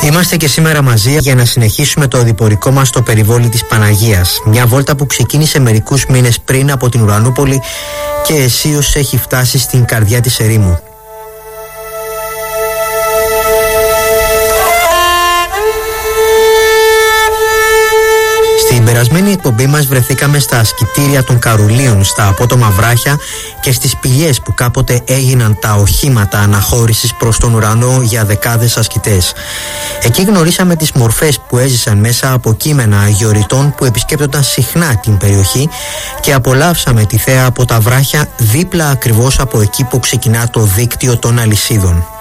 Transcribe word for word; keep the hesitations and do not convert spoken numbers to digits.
Είμαστε και σήμερα μαζί για να συνεχίσουμε το οδηπορικό μας στο περιβόλι της Παναγίας. Μια βόλτα που ξεκίνησε μερικούς μήνες πριν από την Ουρανούπολη και αισίως έχει φτάσει στην καρδιά της ερήμου. Στην περασμένη εκπομπή μας βρεθήκαμε στα ασκητήρια των Καρουλίων, στα απότομα βράχια και στις πηγές που κάποτε έγιναν τα οχήματα αναχώρησης προς τον ουρανό για δεκάδες ασκητές. Εκεί γνωρίσαμε τις μορφές που έζησαν μέσα από κείμενα αγιοριτών που επισκέπτονταν συχνά την περιοχή και απολαύσαμε τη θέα από τα βράχια δίπλα ακριβώς από εκεί που ξεκινά το δίκτυο των αλυσίδων.